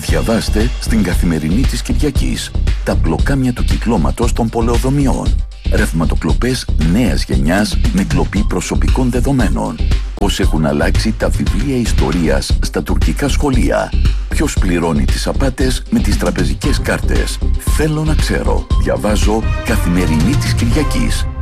Διαβάστε στην Καθημερινή της Κυριακής τα πλοκάμια του κυκλώματος των πολεοδομιών. Ρευματοκλοπές νέας γενιάς με κλοπή προσωπικών δεδομένων. Πώς έχουν αλλάξει τα βιβλία ιστορίας στα τουρκικά σχολεία. Ποιος πληρώνει τις απάτες με τις τραπεζικές κάρτες. Θέλω να ξέρω. Διαβάζω Καθημερινή της Κυριακής.